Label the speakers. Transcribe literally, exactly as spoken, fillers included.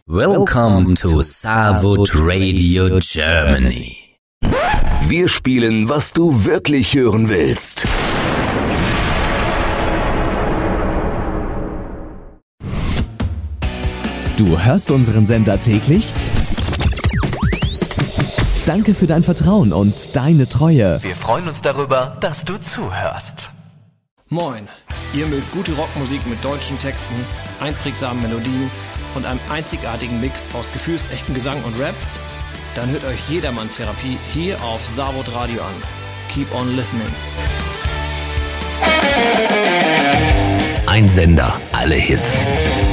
Speaker 1: Welcome to Savut Radio Germany.
Speaker 2: Wir spielen, was du wirklich hören willst.
Speaker 3: Du hörst unseren Sender täglich? Danke für dein Vertrauen und deine Treue.
Speaker 4: Wir freuen uns darüber, dass du zuhörst.
Speaker 5: Moin, ihr mögt gute Rockmusik mit deutschen Texten, einprägsamen Melodien und einem einzigartigen Mix aus gefühlsechten Gesang und Rap? Dann hört euch Jedermann-Therapie hier auf Savut Radio an. Keep on listening.
Speaker 2: Ein Sender, alle Hits.